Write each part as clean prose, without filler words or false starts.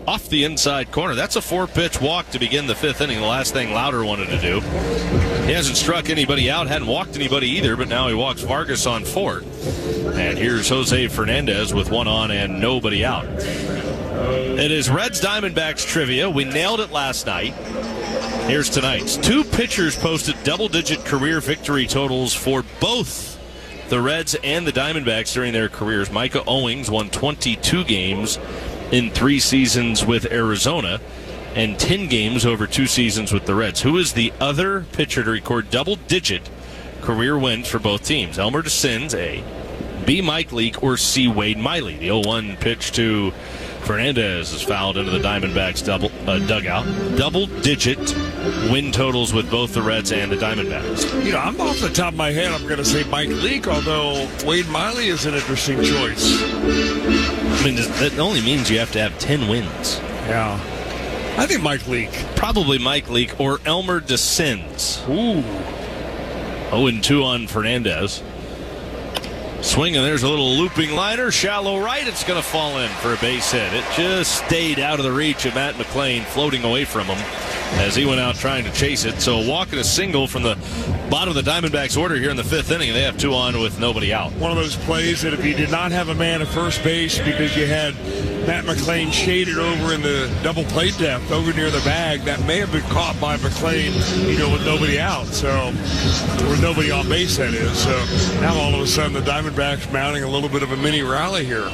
off the inside corner. That's a 4-pitch walk to begin the fifth inning, the last thing Lauder wanted to do. He hasn't struck anybody out, hadn't walked anybody either, but now he walks Vargas on 4. And here's Jose Fernandez with 1 on and nobody out. It is Reds Diamondbacks trivia. We nailed it last night. Here's tonight's. 2 pitchers posted double-digit career victory totals for both the Reds and the Diamondbacks during their careers. Micah Owings won 22 games in 3 seasons with Arizona and 10 games over 2 seasons with the Reds. Who is the other pitcher to record double-digit career wins for both teams? Elmer DeCins, A. B. Mike Leake, or C. Wade Miley? The 0-1 pitch to Fernandez is fouled into the Diamondbacks dugout. Double-digit win totals with both the Reds and the Diamondbacks. You know, I'm off the top of my head, I'm going to say Mike Leake, although Wade Miley is an interesting choice. I mean, that only means you have to have 10 wins. Yeah. I think Mike Leake. Probably Mike Leake or Elmer DeCins. Ooh. 0-2 on Fernandez. Swing, and there's a little looping liner. Shallow right. It's going to fall in for a base hit. It just stayed out of the reach of Matt McLain, floating away from him as he went out trying to chase it. So a walk and a single from the bottom of the Diamondbacks order here in the 5th inning. They have 2 on with nobody out. One of those plays that if you did not have a man at first base because you had Matt McLain shaded over in the double play depth over near the bag, that may have been caught by McLain, you know, with nobody out. So, or nobody on base, that is. So now all of a sudden the Diamondbacks mounting a little bit of a mini rally here.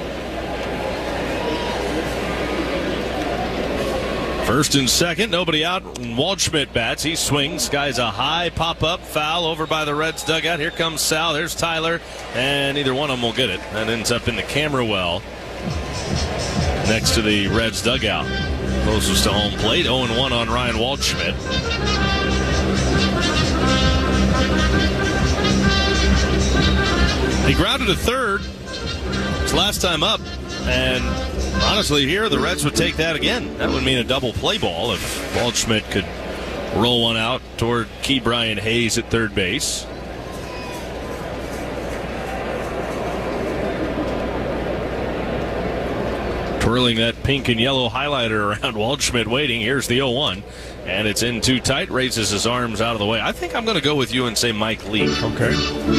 First and second, nobody out. Waldschmidt bats. He swings. Guy's a high pop-up foul over by the Reds dugout. Here comes Sal. There's Tyler. And neither one of them will get it. That ends up in the camera well next to the Reds dugout. Closest to home plate. 0-1 on Ryan Waldschmidt. He grounded to third. It's last time up. And honestly, here, the Reds would take that again. That would mean a double play ball if Waldschmidt could roll one out toward Key Brian Hayes at third base. Twirling that pink and yellow highlighter around Waldschmidt waiting. Here's the 0-1. And it's in too tight. Raises his arms out of the way. I think I'm going to go with you and say Mike Leake. Okay.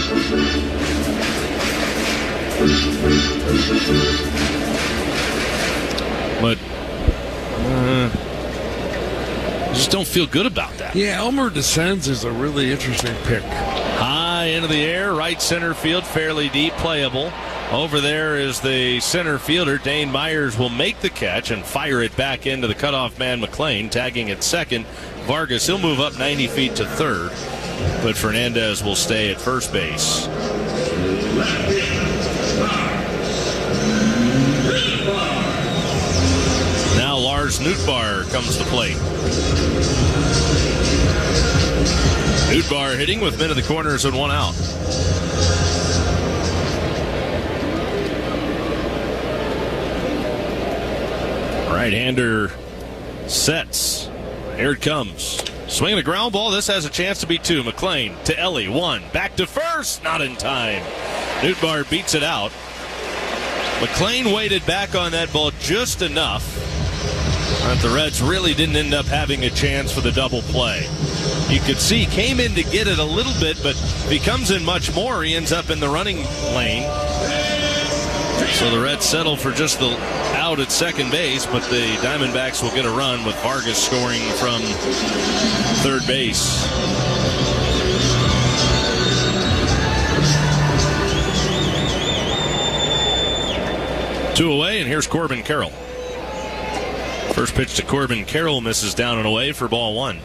But I just don't feel good about that. Yeah, Elmer DeCins is a really interesting pick. High into the air, right center field, fairly deep, playable. Over there is the center fielder. Dane Myers will make the catch and fire it back into the cutoff man McLain, tagging at second. Vargas, he'll move up 90 feet to third, but Fernandez will stay at first base. Now Lars Nootbaar comes to plate. Nootbaar hitting with men in the corners and 1 out. Right-hander sets. Here it comes. Swinging a ground ball. This has a chance to be 2. McLain to Ellie. 1. Back to first. Not in time. Nootbaar beats it out. McLain waited back on that ball just enough that the Reds really didn't end up having a chance for the double play. You could see he came in to get it a little bit, but if he comes in much more, he ends up in the running lane. So the Reds settle for just the out at second base, but the Diamondbacks will get a run with Vargas scoring from third base. Two away, and here's Corbin Carroll. First pitch to Corbin Carroll misses down and away for ball 1.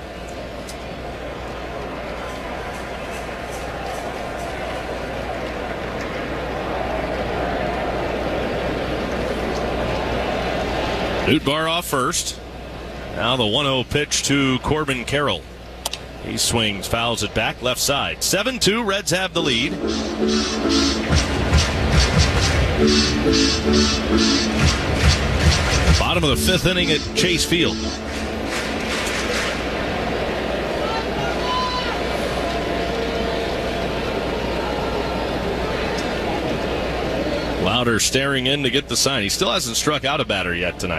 Nootbaar off first. Now the 1-0 pitch to Corbin Carroll. He swings, fouls it back, left side. 7-2, Reds have the lead. Bottom of the 5th inning at Chase Field. Lauder staring in to get the sign. He still hasn't struck out a batter yet tonight.